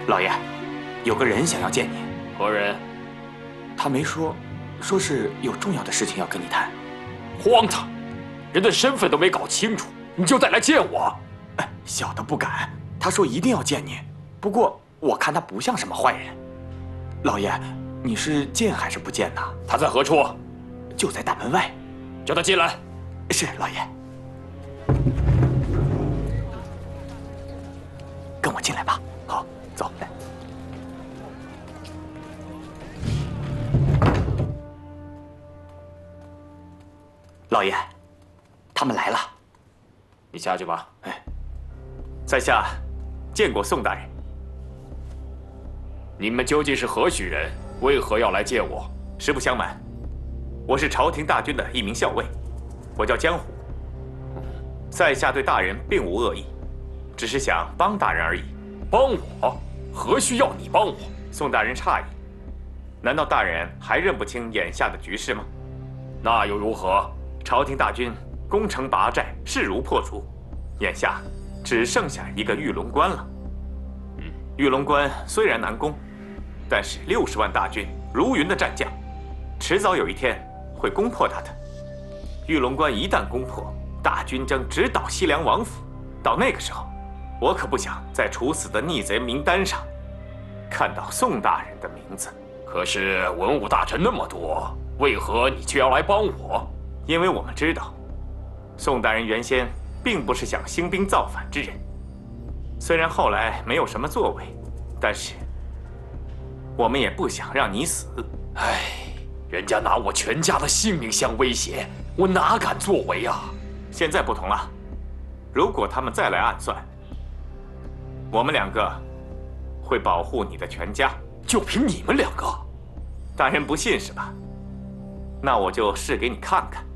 老爷，有个人想要见你。 何人？ 他没说，说是有重要的事情要跟你谈。 荒唐！人的身份都没搞清楚，你就带来见我？ 哎，小的不敢。他说一定要见你，不过我看他不像什么坏人。老爷，你是见还是不见呢？ 他在何处？ 就在大门外。 叫他进来。 是，老爷。跟我进来吧。好，走。老爷，他们来了。 你下去吧。 哎，在下见过宋大人。 你们究竟是何许人？为何要来见我？ 实不相瞒，我是朝廷大军的一名校尉，我叫江湖。在下对大人并无恶意，只是想帮大人而已。 帮我？何须要你帮我？ 宋大人诧异，难道大人还认不清眼下的局势吗？ 那又如何？ 朝廷大军攻城拔寨，势如破竹，眼下只剩下一个玉龙关了。玉龙关虽然难攻，但是60万大军如云的战将，迟早有一天会攻破它的。玉龙关一旦攻破，大军将直捣西凉王府。到那个时候，我可不想在处死的逆贼名单上看到宋大人的名字。 可是文武大臣那么多，为何你却要来帮我？ 因为我们知道，宋大人原先并不是想兴兵造反之人，虽然后来没有什么作为，但是我们也不想让你死。 唉，人家拿我全家的性命相威胁，我哪敢作为啊？ 现在不同了，如果他们再来暗算，我们2个会保护你的全家。 就凭你们2个？ 大人不信是吧？那我就试给你看看。